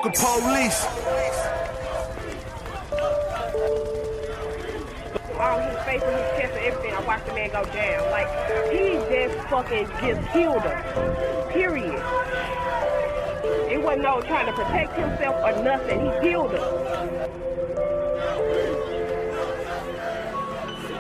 the police. All his face and his chest and everything, I watched the man go down. Like, he just killed her. Period. It wasn't no trying to protect himself or nothing. He killed her.